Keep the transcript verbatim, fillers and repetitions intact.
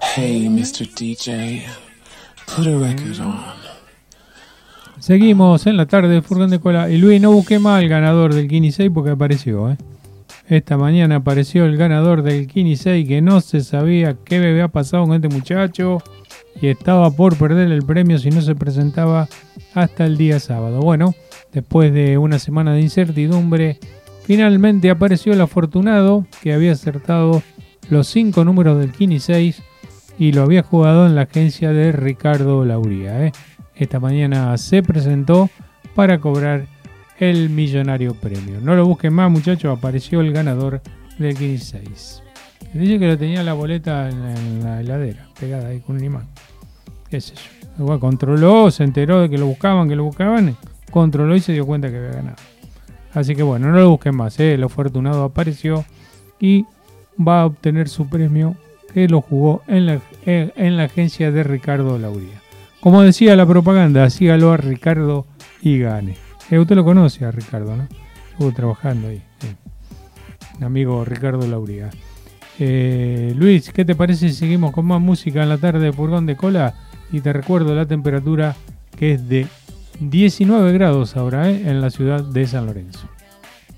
Hey, mister D J, put a record on. Seguimos en la tarde de Furgón de Cola. Y Luis, no busqué más al ganador del Kini seis porque apareció, ¿eh? Esta mañana apareció el ganador del Kini seis, que no se sabía qué había pasado con este muchacho y estaba por perder el premio si no se presentaba hasta el día sábado. Bueno, después de una semana de incertidumbre, finalmente apareció el afortunado que había acertado los cinco números del Kini seis y lo había jugado en la agencia de Ricardo Lauría, ¿eh? Esta mañana se presentó para cobrar el millonario premio. No lo busquen más, muchachos, apareció el ganador del Kini seis. Dice que lo tenía la boleta en la, en la heladera, pegada ahí con un imán. ¿Qué sé yo? Igual controló, se enteró de que lo buscaban, que lo buscaban, controló y se dio cuenta que había ganado. Así que bueno, no lo busquen más, ¿eh? El afortunado apareció y va a obtener su premio, que lo jugó en la, en la agencia de Ricardo Lauría. Como decía la propaganda, sígalo a Ricardo y gane. Eh, usted lo conoce a Ricardo, ¿no? Estuvo trabajando ahí. Sí. Mi amigo Ricardo Lauría. Eh, Luis, ¿qué te parece si seguimos con más música en la tarde de Furgón de Cola? Y te recuerdo la temperatura, que es de diecinueve grados ahora, ¿eh? En la ciudad de San Lorenzo.